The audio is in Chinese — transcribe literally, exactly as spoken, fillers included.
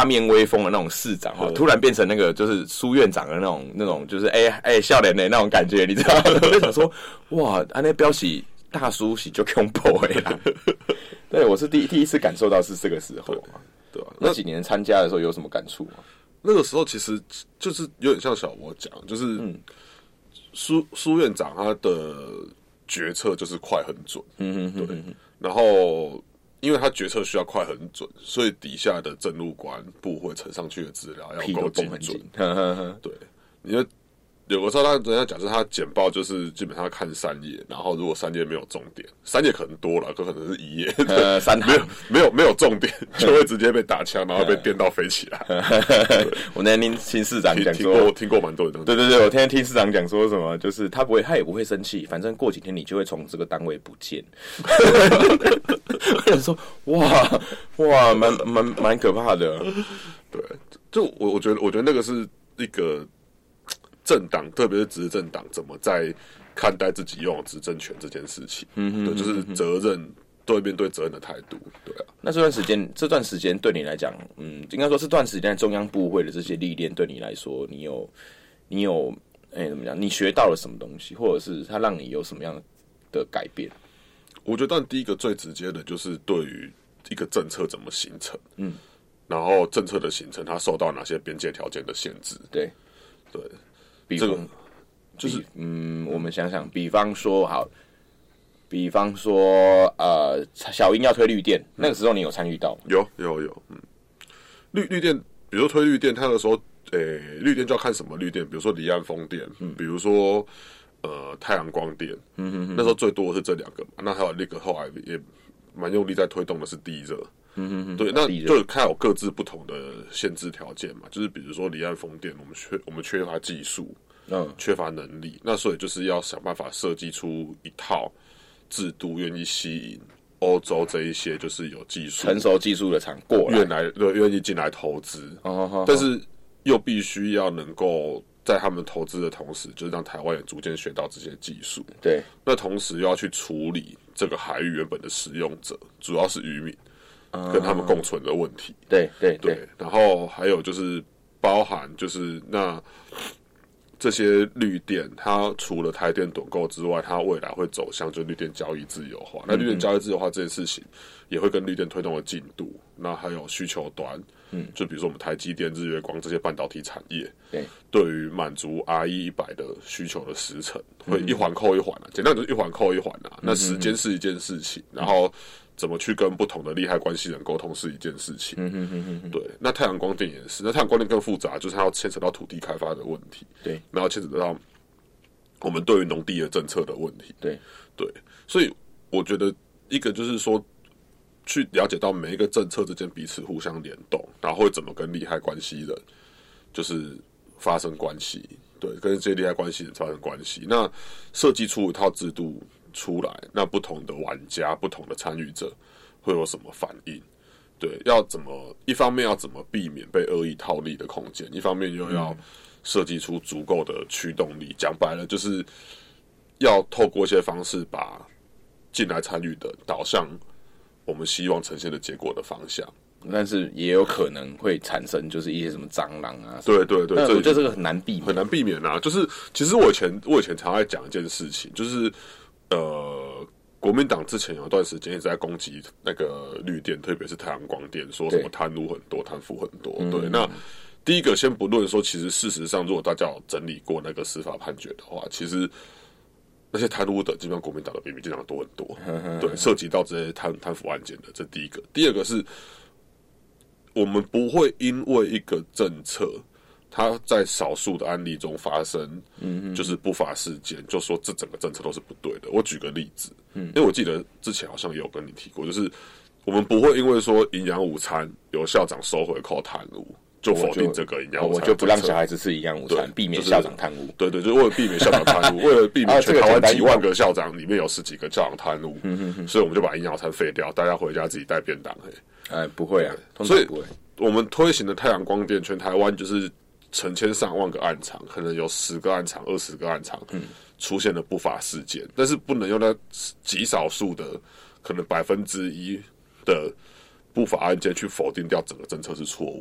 八面威风的那种市长哈，突然变成那个就是苏院长的那种那种就是哎哎笑脸的那种感觉，你知道吗？我就想说，哇，安那标喜大叔喜就恐怖哎啦。对，我是第第一次感受到是这个时候嘛。对吧、啊？那几年参加的时候有什么感触吗？ 那个时候其实就是有点像小我讲，就是苏苏、嗯、院长他的决策就是快很准，嗯哼对。然后因为他决策需要快很准，所以底下的政务官部会呈上去的资料要够精准。对，因为有的时候他人家讲是他简报就是基本上看三页，然后如果三页没有重点，三页可能多了，可能是一页，呃，三没有没有没有重点，就会直接被打枪，然后被电到飞起来。 我那天听听市长讲说， 听过听过蛮多的。 对对对，我天天听市长讲说什么，就是他不会，他也不会生气，反正过几天你就会从这个单位不见。我想说，哇哇，蛮蛮蛮可怕的。 对，就我我觉得，我觉得那个是一个。政党，特别是执政党，怎么在看待自己拥有执政权这件事情？嗯哼，对，就是责任，对面对责任的态度，对啊。 那这段时间，这段时间对你来讲，嗯，应该说这段时间中央部会的这些历练，对你来说，你有，你有，哎、欸，怎么讲？你学到了什么东西，或者是它让你有什么样的改变？ 我觉得，第一个最直接的就是对于一个政策怎么形成，嗯，然后政策的形成，它受到哪些边界条件的限制？ 对， 对。 比方、这个、就是嗯，我们想想，比方说好，比方说呃，小英要推绿电，那个时候你有参与到？ 有有有，嗯，绿绿电，比如说推绿电，他那时候，诶、欸，绿电就要看什么绿电，比如说离岸风电，嗯，比如说呃太阳光电，嗯哼哼，那时候最多的是这两个嘛，那还有那个后来也蛮用力在推动的是地热。嗯哼哼，对，那就看有各自不同的限制条件嘛，就是比如说离岸风电，我们缺我们缺乏技术，嗯，缺乏能力，那所以就是要想办法设计出一套制度，愿意吸引欧洲这一些就是有技术、 成熟技术的厂过来， 愿来愿意进来投资，哦哦，但是又必须要能够在他们投资的同时，就是让台湾也逐渐学到这些技术， 对， 那同时又要去处理这个海域原本的使用者，主要是渔民。跟他们共存的问题， 对对 对, 对，然后还有就是包含就是那这些绿电，它除了台电趸购之外，它未来会走向就绿电交易自由化。嗯、那绿电交易自由化这件事情，也会跟绿电推动的进度，那还有需求端，嗯，就比如说我们台积电、日月光这些半导体产业，对，对于满足 R E 一百的需求的时程，会一环扣一环啊，简单就是一环扣一环啊。那时间是一件事情，然后。怎么去跟不同的利害关系人沟通是一件事情，嗯哼哼哼哼对。那太阳光电也是，那太阳光电更复杂，就是它要牵扯到土地开发的问题，对，然后牵扯到我们对于农地的政策的问题，对对。所以我觉得一个就是说，去了解到每一个政策之间彼此互相联动，然后会怎么跟利害关系人就是发生关系，对，跟这些利害关系人发生关系，那设计出一套制度。出来，那不同的玩家、不同的参与者会有什么反应？对，要怎么一方面要怎么避免被恶意套利的空间，一方面又要设计出足够的驱动力。讲白了，就是要透过一些方式把进来参与的导向我们希望呈现的结果的方向。 但是也有可能会产生就是一些什么蟑螂啊， 对对对， 我觉得这个很难避免， 很难避免啊。就是其实我以前我以前常在讲一件事情，就是。呃，国民党之前有一段时间一直在攻击那个绿电，特别是太阳光电，说什么贪污很多、贪腐很多。对，嗯、那第一个先不论说，其实事实上，如果大家有整理过那个司法判决的话，其实那些贪污的，基本上国民党的比民进党多很多。对，涉及到这些贪贪腐案件的，这第一个。第二个是，我们不会因为一个政策。它在少数的案例中发生，嗯，就是不法事件，就说这整个政策都是不对的。我举个例子，嗯，因为我记得之前好像也有跟你提过，就是我们不会因为说营养午餐有校长收回扣贪污，就否定这个营养午餐， 我就不让小孩子吃营养午餐，避免校长贪污。 对对，就是为了避免校长贪污，为了避免全台湾几万个校长里面有十几个校长贪污，嗯、所以我们就把营养午餐废掉，大家回家自己带便当。 哎，不会啊， 所以我们推行的太阳光电，全台湾就是。成千上万个案场，可能有十个案场、二十个案场，嗯，出现了不法事件，但是不能用那极少数的，可能百分之一的不法案件去否定掉整个政策是错误